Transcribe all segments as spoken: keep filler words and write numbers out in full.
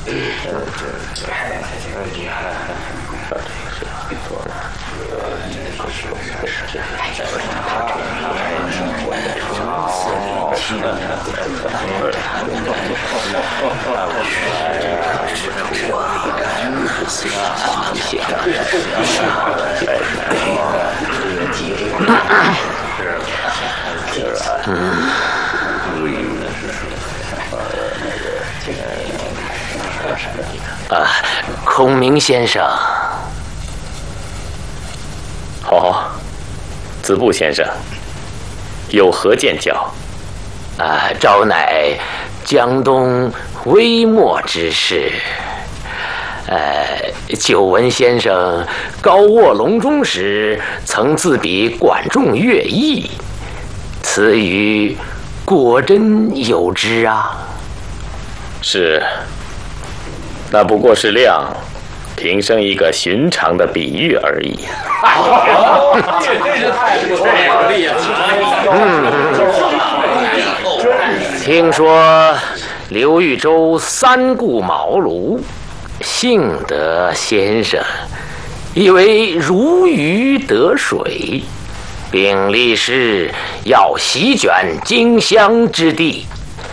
啊，孔明先生。 好，子布先生，有何见教？ 啊，昭乃江东微末之士。呃，久闻先生高卧隆中时，曾自比管仲乐毅，此语果真有之啊？ 是，那不过是亮平生一个寻常的比喻而已。 听说刘豫州三顾茅庐，幸得先生以为如鱼得水，并立誓要席卷荆襄之地。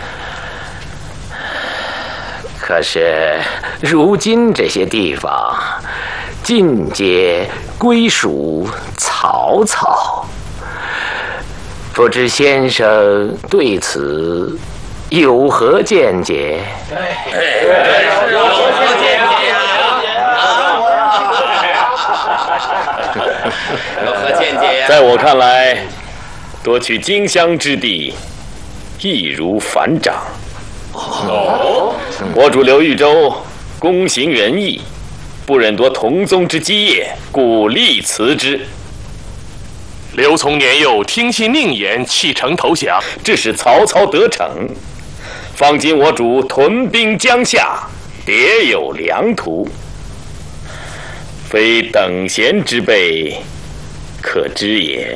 可是如今这些地方尽皆归属曹操，不知先生对此有何见解？ 有何见解有何见解呀？ 在我看来，夺取荆襄之地，易如反掌。 哦， 我主刘豫州公行仁义，不忍夺同宗之基业，故力辞之。 刘琮年幼，听信佞言，弃城投降， 致使曹操得逞。方今我主屯兵江夏，别有良图，非等闲之辈可知也。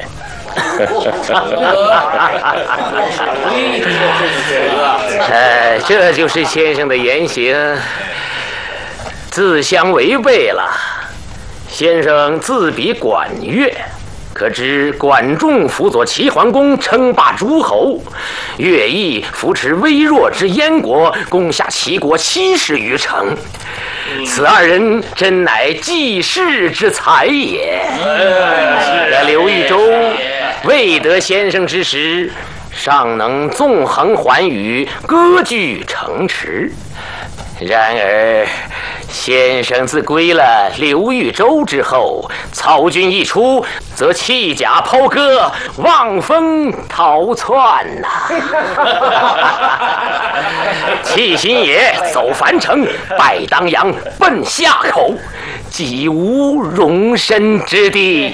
呃，这就是先生的言行自相违背了。先生自比管乐，可知管仲辅佐齐桓公称霸诸侯，乐毅扶持微弱之燕国，攻下齐国七十余城。此二人真乃济世之才也。这刘豫州未得先生之时，尚能纵横寰宇，割据城池。然而先生自归了刘豫州之后，曹军一出，则弃甲抛戈，望风逃窜呐、啊！弃新野，走樊城，拜当阳，奔夏口，几无容身之地。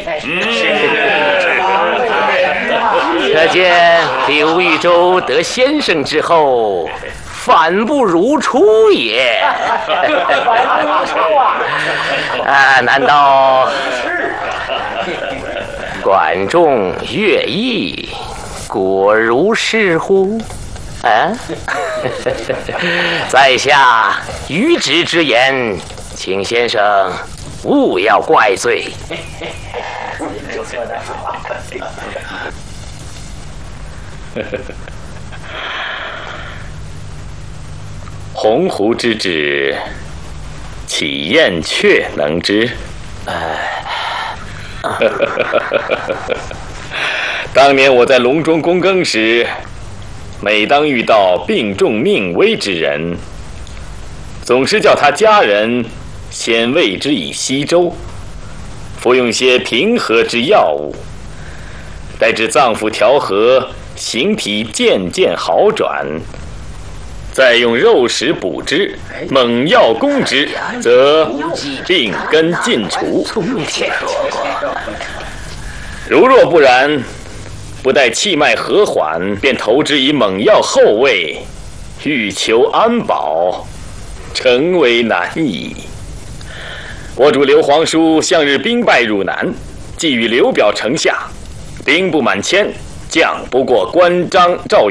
可见刘豫州得先生之后，反不如初也。啊，难道管仲、乐毅果如是乎？啊，在下愚直之言，请先生勿要怪罪。 鸿鹄之志，岂燕雀能知？当年我在隆中躬耕时，每当遇到病重命危之人，总是叫他家人先喂之以稀粥，服用些平和之药物，待至脏腑调和，形体渐渐好转，再用肉食补之，猛药攻之，则病根尽除。如若不然，不待气脉和缓，便投之以猛药后喂，欲求安保，诚为难矣。我主刘皇叔向日兵败入南，既与刘表城下，兵不满千，将不过关张赵